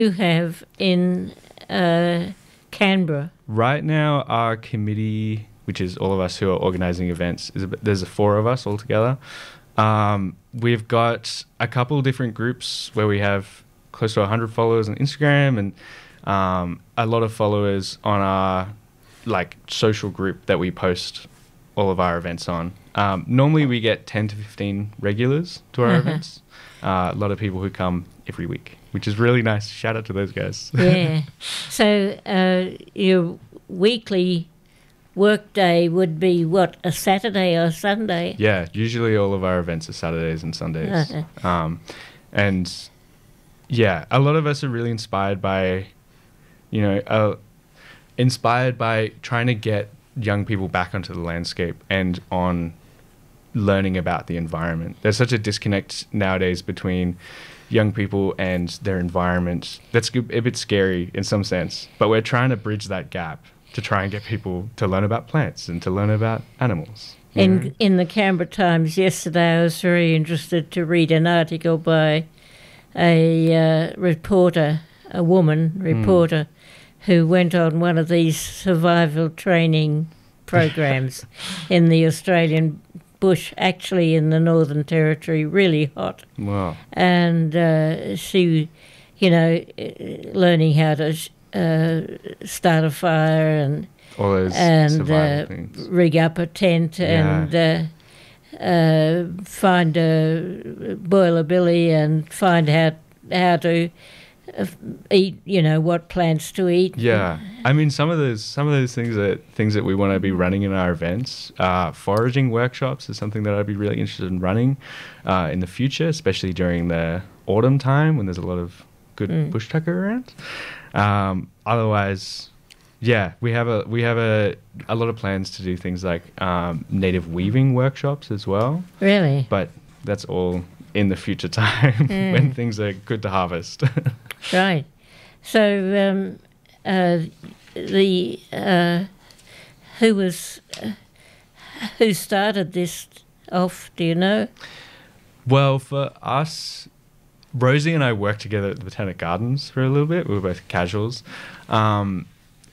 you have in Canberra? Right now, our committee, which is all of us who are organising events, there's four of us all together. We've got a couple different groups where we have close to 100 followers on Instagram and a lot of followers on our social group that we post all of our events on. Normally we get 10 to 15 regulars to our events. A lot of people who come every week, which is really nice. Shout out to those guys. Yeah. So your weekly work day would be what, a Saturday or Sunday? Yeah, usually all of our events are Saturdays and Sundays. And yeah, a lot of us are really inspired by trying to get young people back onto the landscape and on learning about the environment. There's such a disconnect nowadays between young people and their environment. That's a bit scary in some sense, but we're trying to bridge that gap to try and get people to learn about plants and to learn about animals. In the Canberra Times yesterday, I was very interested to read an article by a reporter, a woman reporter, who went on one of these survival training programs in the Australian bush, actually in the Northern Territory, really hot. Wow. And she, learning how to start a fire and all those survival things. Rig up a tent and find a boiler billy and find out how to eat, what plants to eat. Yeah, I mean, some of those things that we want to be running in our events. Foraging workshops is something that I'd be really interested in running in the future, especially during the autumn time when there's a lot of good bush tucker around. Otherwise, yeah, we have a lot of plans to do things like native weaving workshops as well. Really? But that's all in the future time when things are good to harvest. Right. So who started this off? Do you know? Well, for us, Rosie and I worked together at the Botanic Gardens for a little bit. We were both casuals, and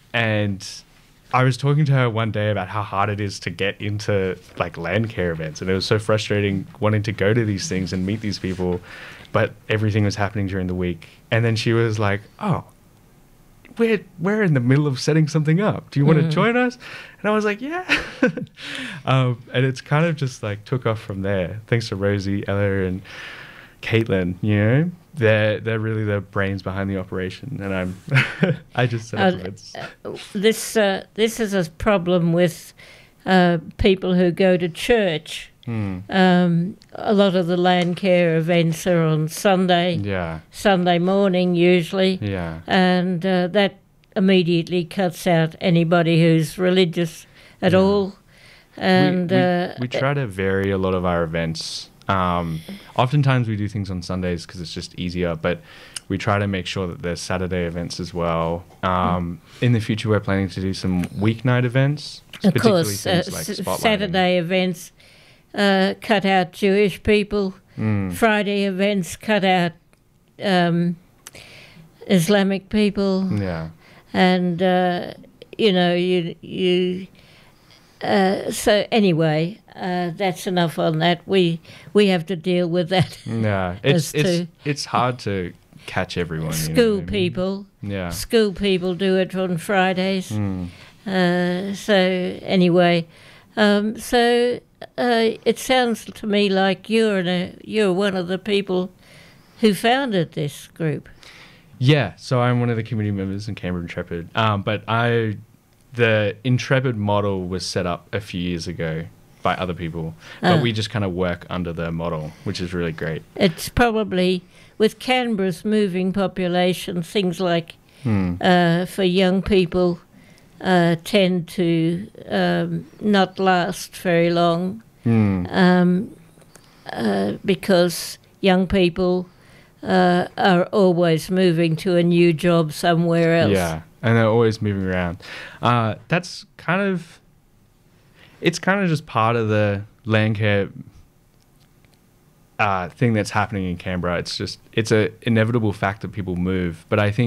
I was talking to her one day about how hard it is to get into land care events, and it was so frustrating wanting to go to these things and meet these people, but everything was happening during the week. And then she was like, "Oh, we're in the middle of setting something up. Do you want to join us?" And I was like, "Yeah." And it's kind of just took off from there. Thanks to Rosie, Ella, and Caitlin. They're really the brains behind the operation, and I just set up events. This is a problem with people who go to church. A lot of the land care events are on Sunday. Yeah. Sunday morning usually. Yeah. And that immediately cuts out anybody who's religious at all. And we try to vary a lot of our events. Oftentimes we do things on Sundays because it's just easier, but we try to make sure that there's Saturday events as well. In the future, we're planning to do some weeknight events. Of course, Saturday events cut out Jewish people. Friday events cut out Islamic people. Yeah. And, so anyway, that's enough on that. We have to deal with that. Yeah, it's hard to catch everyone. School people. Yeah. School people do it on Fridays. So anyway, it sounds to me like you're one of the people who founded this group. Yeah, so I'm one of the community members in Canberra Intrepid. But the Intrepid model was set up a few years ago by other people, but we just kind of work under the model, which is really great. It's probably, with Canberra's moving population, things like for young people tend to not last very long because young people are always moving to a new job somewhere else. Yeah, and they're always moving around. That's kind of... It's kind of just part of the land care thing that's happening in Canberra. It's a inevitable fact that people move. But I think